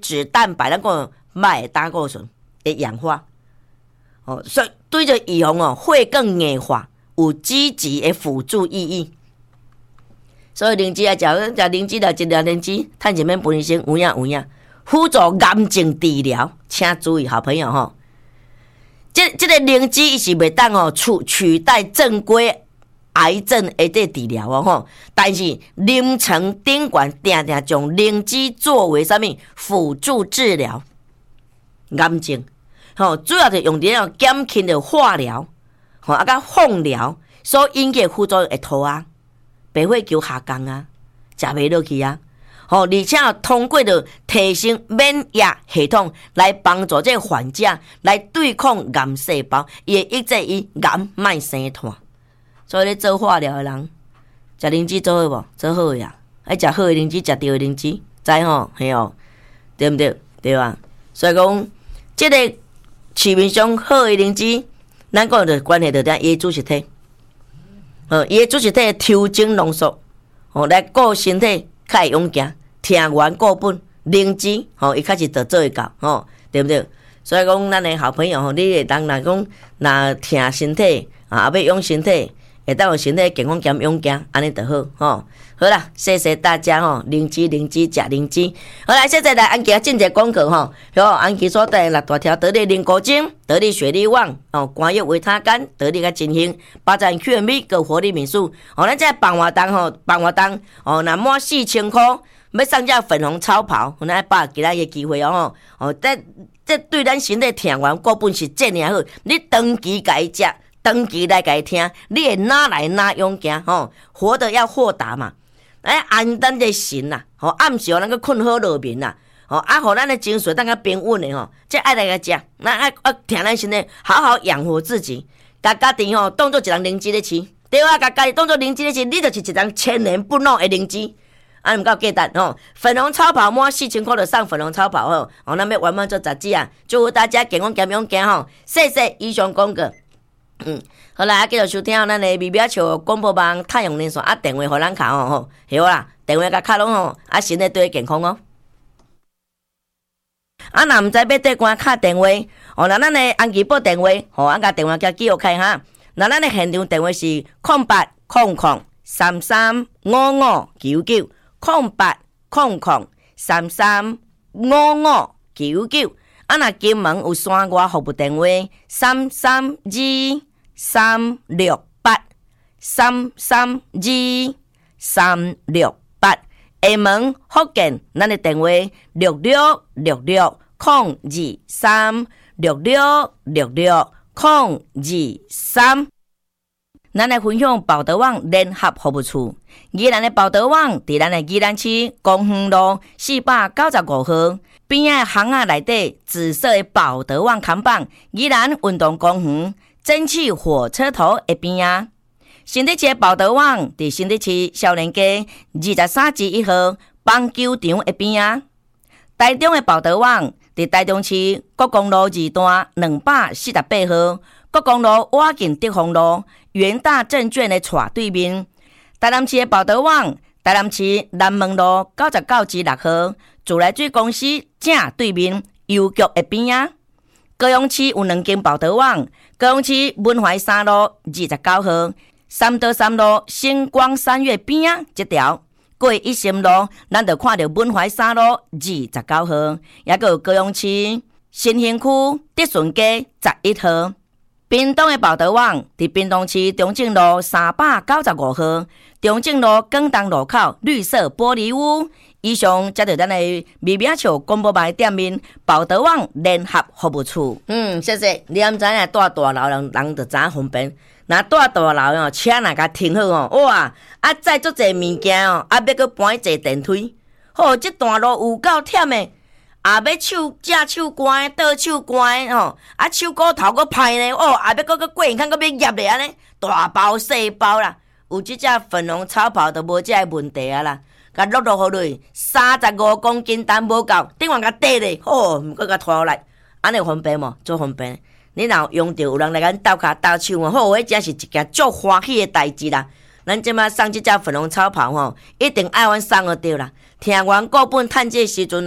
脂蛋白咱讲歹胆固醇会氧化。所以对着预防血管硬化有积极的辅助意义。所以灵芝啊，食灵芝了，一粒灵芝，趁一免分医生有影。辅助癌症治疗，请注意，好朋友吼。这个灵芝伊是袂当取代正规癌症的治疗吼，但是临床顶悬定定将灵芝作为啥物辅助治疗癌症。主要是用伫减轻的化疗，甲放疗所引起的副作用会拖啊，白血球下降啊，食袂落去啊。而且通过着提升免疫系统来帮助这患者来对抗癌细胞，也抑制伊癌莫生炭。所以咧做化疗的人，食灵芝做好无？做好呀！爱食好的灵芝，食对的灵芝，知吼？嘿对不对？对吧？所以讲，这个市面上好的灵芝，咱讲着关系到伊的主食体，伊的主食体抽精浓缩，来顾身体。较会勇行，听完固本灵芝，伊开始就做会到，对不对？所以讲，咱的好朋友，你会当若讲，若听身体要养身体，会当有身体健康兼勇行，安尼就好，好啦，谢谢大家灵芝食灵芝。好来，现在来安吉进一个广告安吉所带六大条得力灵果精、得力雪力旺关于维他肝、得力个精兴、巴赞 QMB 个活力敏素咱这放活动若满4000块，要送这粉红超跑，咱把其他个机会这对咱身体听完果本是真尔好，你长期家食。长期来家听，你会哪来哪勇行活得要豁达嘛，安咱的心呐，暗时咱个困好落眠呐，互咱的情绪当个平稳的这爱来个食，咱爱听咱身体好好养活自己，家己当作一人灵芝咧吃，对啊，家己当作灵芝咧吃，你就是一人千年不老的灵芝。毋够简单粉红超跑满4000块就上粉红超跑咱要完满做杂志啊！祝福大家健康健勇行谢谢以上广告。好啦，继续收听咱的微表球广播网太阳连线电话互咱卡好啦，电话甲卡拢身体对健康若毋知要对关卡电话若咱的安吉报电话甲电话叫记录开哈。若咱的现场电话是0800335599 0800335599。若金门有山外服务电话332-368，厦门福建咱的电话6666022366660223。咱来分享报德网联合服务处，宜兰的报德网伫咱的宜兰市公园路495号边仔巷仔内底紫色的报德网看板，宜兰运动公园蒸汽火车头的边仔。新竹市的报德网伫新竹市少年街23至1号棒球场的边仔。台中的报德网伫台中市国公路2段248号国公路瓦近德丰路元大证券的斜对面。台南市的报德网台南市南门路99至6号自来水公司正对面邮局的边仔。高雄市有2间报德网，高雄市文怀3路29号三德3路星光三月边仔这条过一心路，咱就看到文怀3路29号，也有高雄市新兴区德顺街11号。屏东的报德网伫屏东市中正路395号中正路广东路口绿色玻璃屋。以上才是咱的微名笑广播牌店面报德网联合服务处。谢谢。你毋知影住大楼人就知影方便。若住大楼车若甲停好哇，载足侪物件要搁搬坐电梯。这段路有够忝的。要正手关倒手关手骨头搁歹呢要搁过眼看搁要夹咧安尼大包细包啦。有即只粉红超跑就无这个问题啦。甲落落落去35公斤担无够，顶完甲跌咧，毋过甲拖来，安尼方便无？做方便。你若用着有人来咱斗骹斗手迄真是一件足欢喜的代志啦。咱即马送即只粉红超跑一定爱阮送就对啦。听完各本趁这时阵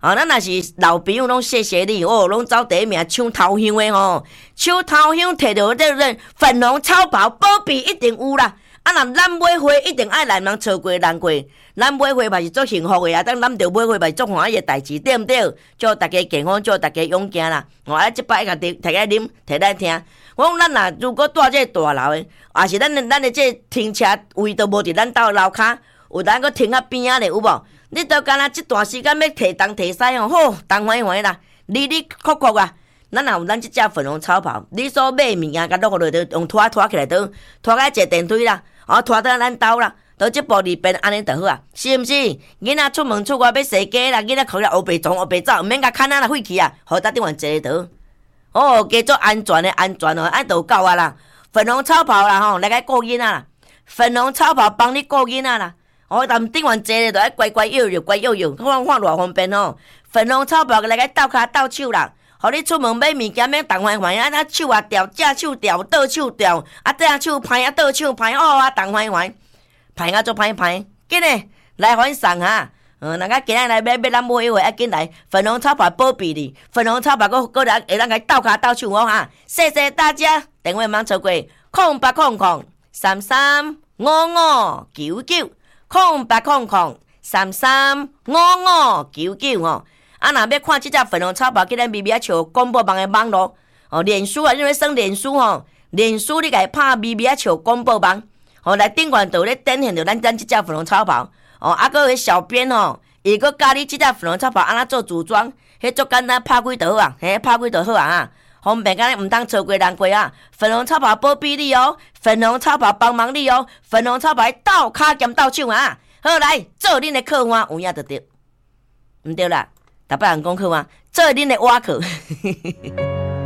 咱若是老朋友，拢谢谢你哦，拢走第一名，抢头香的吼，抢头香摕到这个粉红草袍，保庇一定有啦。若咱买花一定爱来人错过人过，咱买花嘛是足幸福的啊！咱着买花嘛是足欢喜的代志，对毋对？祝大家健康，祝大家勇敢啦！即摆甲摕来啉，摕来听。我讲咱若如果住这大楼的，也是咱的这停车位都无伫咱兜楼骹，有咱搁停较边仔咧，有无？你都干那即段时间要摕东摕西吼，好，东欢欢啦，哩哩酷酷啊！咱若有咱即只粉红草袍，你所买物件，甲落落着用拖起来倒，拖到坐电梯啦，拖到咱兜啦，倒一步二遍安尼就好啊，是毋是？囡仔出门出外要洗家啦，囡仔靠了黑白撞黑白走，毋免甲牵仔啦废去啊，互搭顶完坐倒。哦，加做安全的安全哦，爱就够啊啦。粉红草袍啦吼，来个顾囡仔啦，粉红草袍帮你顾囡仔啦。但顶完坐咧，就爱乖乖摇摇，看偌方便吼。粉红草袍来个斗骹斗手啦。互你出门买物件免动欢欢，手啊掉，正手掉，倒手掉，正手歹倒手歹，动欢欢，歹做歹，紧嘞来反送哈。若甲今仔来买咱买话，紧来粉红草袍保庇你，粉红草袍搁来会当甲斗骹斗手哈。谢谢大家，电话忙错过0800335599，0800335599吼。若要看即只粉红草袍，去咱咪咪笑广播网的网络脸书啊，你要耍脸书脸书你家拍咪咪笑广播网来顶悬就咧展现着咱即只粉红草袍搁有小编伊搁教你即只粉红草袍安怎做组装，迄足简单，拍几道啊，拍几道好啊，方便甲你毋通错过人过啊。粉红草袍保庇你粉红草袍帮忙你粉红草袍斗骹兼斗手啊。好来做恁的客户有影就对，毋对啦。逐摆人讲去做恁的瓦课。